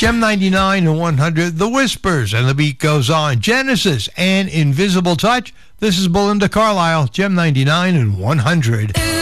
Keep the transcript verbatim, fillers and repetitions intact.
Gem ninety-nine and one hundred, The Whispers, and the beat goes on. Genesis and Invisible Touch. This is Belinda Carlisle, Gem ninety-nine and one hundred.